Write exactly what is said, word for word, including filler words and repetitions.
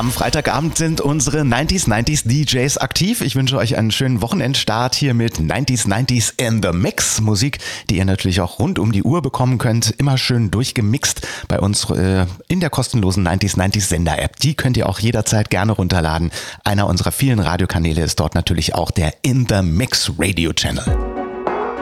Am Freitagabend sind unsere neunziger neunzig D Js aktiv. Ich wünsche euch einen schönen Wochenendstart hier mit neunziger neunzig in the Mix. Musik, die ihr natürlich auch rund um die Uhr bekommen könnt. Immer schön durchgemixt bei uns äh, in der kostenlosen neunziger neunzig Sender-App. Die könnt ihr auch jederzeit gerne runterladen. Einer unserer vielen Radiokanäle ist dort natürlich auch der In the Mix Radio Channel.